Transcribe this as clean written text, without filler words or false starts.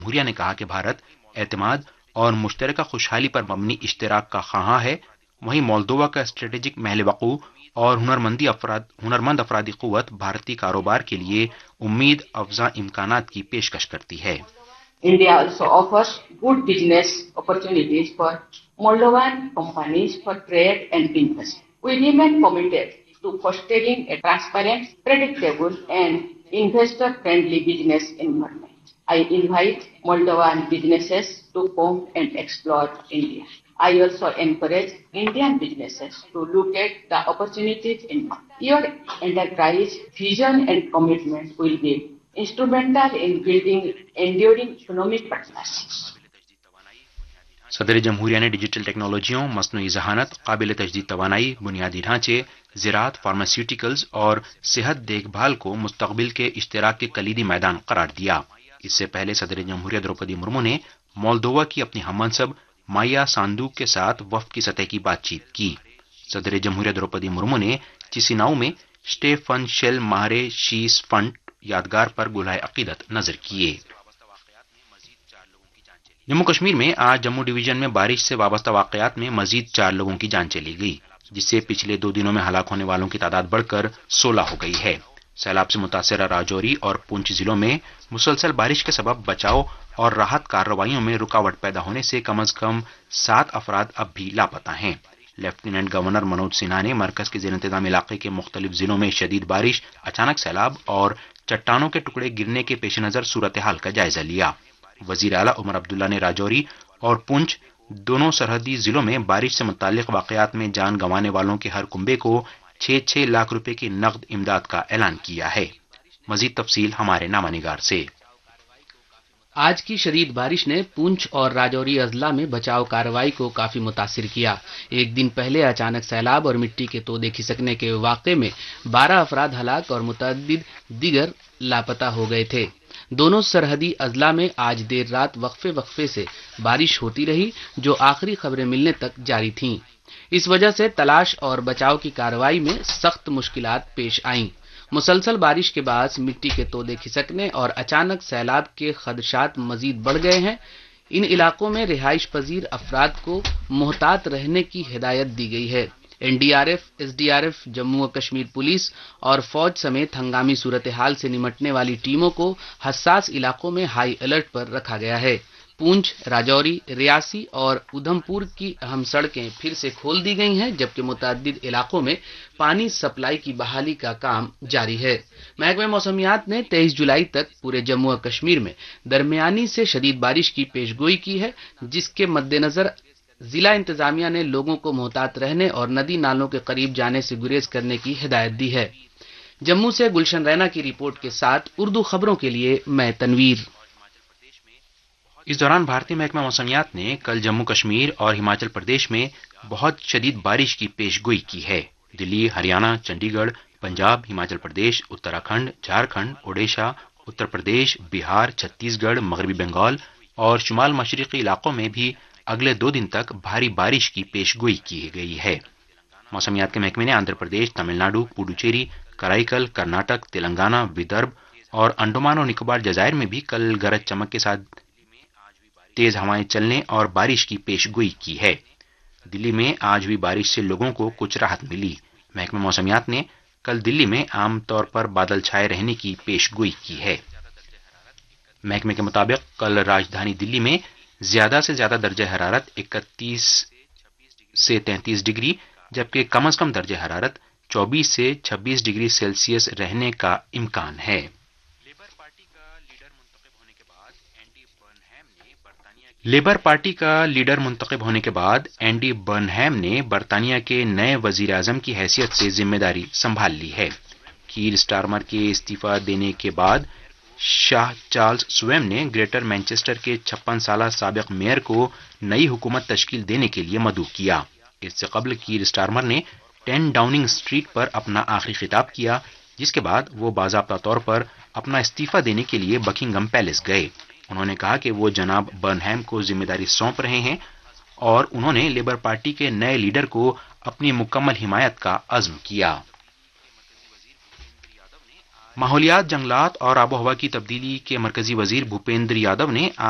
جمہوریہ نے کہا کہ بھارت اعتماد اور مشترکہ خوشحالی پر مبنی اشتراک کا خواہاں ہے، وہیں مولدووا کا اسٹریٹجک محل وقوع اور ہنرمند افرادی قوت بھارتی کاروبار کے لیے امید افزا امکانات کی پیشکش کرتی ہے۔ India also offers good business opportunities for Moldovan companies for trade and investment. We remain committed to fostering a transparent, predictable, and investor-friendly business environment. I invite Moldovan businesses to come and explore India. I also encourage Indian businesses to look at the opportunities in market. Your enterprise vision and commitment will be instrumental in building enduring economic partnerships. صدر جمہوریہ نے digital ٹیکنالوجیوں، مصنوعی ذہانت، قابل تجدید توانائی، بنیادی ڈھانچے، زراعت، فارماسیوٹیکلز اور صحت دیکھ بھال کو مستقبل کے اشتراک کے کلیدی میدان قرار دیا۔ اس سے پہلے صدر جمہوریہ دروپدی مرمو نے مولدووا کی اپنی ہم منصب مایا ساندو کے ساتھ وفد کی سطح کی بات چیت کی۔ صدر جمہوریہ دروپدی مرمو نے چیسیناؤ میں اسٹیفن شیل ماہرے شیس فنڈ یادگار پر گلہائے عقیدت نظر کیے۔ جموں کشمیر میں آج جموں ڈویژن میں بارش سے وابستہ واقعات میں مزید 4 لوگوں کی جان چلی گئی، جس سے پچھلے 2 دنوں میں ہلاک ہونے والوں کی تعداد بڑھ کر 16 ہو گئی ہے۔ سیلاب سے متاثرہ راجوری اور پونچھ ضلعوں میں مسلسل بارش کے سبب بچاؤ اور راحت کارروائیوں میں رکاوٹ پیدا ہونے سے کم از کم 7 افراد اب بھی لاپتہ ہیں۔ لیفٹیننٹ گورنر منوج سنہا نے مرکز کے زیر انتظام علاقے کے مختلف ضلعوں میں شدید بارش، اچانک سیلاب اور چٹانوں کے ٹکڑے گرنے کے پیش نظر صورتحال کا جائزہ لیا۔ وزیر اعلیٰ عمر عبداللہ نے راجوری اور پونچھ دونوں سرحدی ضلعوں میں بارش سے متعلق واقعات میں جان گنوانے والوں کے ہر کنبے کو 6 لاکھ روپے کی نقد امداد کا اعلان کیا ہے۔ مزید تفصیل ہمارے نامہ نگار سے۔ آج کی شدید بارش نے پونچھ اور راجوری اضلاع میں بچاؤ کارروائی کو کافی متاثر کیا۔ ایک دن پہلے اچانک سیلاب اور مٹی کے تودے کھسکنے کے واقعے میں 12 افراد ہلاک اور متعدد دیگر لاپتہ ہو گئے تھے۔ دونوں سرحدی اضلاع میں آج دیر رات وقفے سے بارش ہوتی رہی، جو آخری خبریں ملنے تک جاری تھیں۔ اس وجہ سے تلاش اور بچاؤ کی کارروائی میں سخت مشکلات پیش آئیں۔ مسلسل بارش کے باعث مٹی کے تودے کھسکنے اور اچانک سیلاب کے خدشات مزید بڑھ گئے ہیں۔ ان علاقوں میں رہائش پذیر افراد کو محتاط رہنے کی ہدایت دی گئی ہے۔ N D R F, S D R F, Jammu و کشمیر پولیس اور فوج سمیت ہنگامی صورتحال سے نمٹنے والی ٹیموں کو حساس علاقوں میں ہائی الرٹ پر رکھا گیا ہے۔ پونچھ، راجوری، ریاسی اور ادھم پور کی اہم سڑکیں پھر سے کھول دی گئی ہیں، جبکہ متعدد علاقوں میں پانی سپلائی کی بحالی کا کام جاری ہے۔ محکمہ موسمیات نے 23 جولائی تک پورے جموں و کشمیر میں درمیانی سے شدید بارش کی پیش گوئی کی ہے، جس کے مد نظر ضلع انتظامیہ نے لوگوں کو محتاط رہنے اور ندی نالوں کے قریب جانے سے گریز کرنے کی ہدایت دی ہے۔ جموں سے گلشن رینا کی رپورٹ کے ساتھ اردو خبروں کے لیے میں تنویر۔ اس دوران بھارتی محکمہ موسمیات نے کل جموں کشمیر اور ہماچل پردیش میں بہت شدید بارش کی پیش گوئی کی ہے۔ دلی، ہریانہ، چنڈی گڑھ، پنجاب، ہماچل پردیش، اتراکھنڈ، جھارکھنڈ، اوڈیشہ، اتر پردیش، بہار، چھتیس گڑھ، مغربی بنگال اور شمال مشرقی علاقوں میں بھی اگلے 2 دن تک بھاری بارش کی پیش گوئی کی گئی ہے۔ موسمیات کے محکمے نے آندھرا پردیش، تمل ناڈو، پڈوچیری، کرائی کرناٹک، تلنگانہ، ودربھ اور انڈمان و نکوبار جزائر میں بھی کل گرج چمک کے ساتھ تیز ہوائیں چلنے اور بارش کی پیش گوئی کی ہے۔ دلی میں آج ہوئی بارش سے لوگوں کو کچھ راحت ملی۔ محکمہ موسمیات نے کل دلی میں عام طور پر بادل چھائے رہنے کی پیش گوئی کی ہے۔ محکمے کے مطابق کل راجدھانی دلی میں زیادہ سے زیادہ درجہ حرارت 31 سے 33 ڈگری جبکہ کم از کم درجہ حرارت 24 سے 26 ڈگری سیلسیس رہنے کا امکان ہے۔ لیبر پارٹی کا لیڈر منتخب ہونے کے بعد اینڈی برنہیم نے برطانیہ کے نئے وزیر اعظم کی حیثیت سے ذمہ داری سنبھال لی ہے۔ کیر سٹارمر کے استعفی دینے کے بعد شاہ چارلز سویم نے گریٹر مینچسٹر کے 56 سالہ سابق میئر کو نئی حکومت تشکیل دینے کے لیے مدعو کیا۔ اس سے قبل کیر سٹارمر نے 10 ڈاؤننگ اسٹریٹ پر اپنا آخری خطاب کیا، جس کے بعد وہ باضابطہ طور پر اپنا استعفی دینے کے لیے بکنگھم پیلس گئے۔ انہوں نے کہا کہ وہ جناب برنہیم کو ذمہ داری سونپ رہے ہیں اور انہوں نے لیبر پارٹی کے نئے لیڈر کو اپنی مکمل حمایت کا عزم کیا۔ ماحولیات، جنگلات اور آب و ہوا کی تبدیلی کے مرکزی وزیر بھوپیندر یادو نے